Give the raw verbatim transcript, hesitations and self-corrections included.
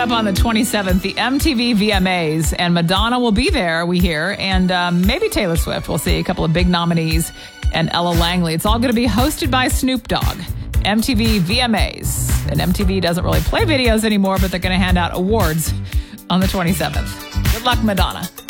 up on the twenty-seventh, the M T V V M As, and Madonna will be there, we hear, and um, maybe Taylor Swift. We'll see a couple of big nominees, and Ella Langley. It's all going to be hosted by Snoop Dogg. M T V V M As. And M T V doesn't really play videos anymore, but they're going to hand out awards on the twenty-seventh. Good luck, Madonna.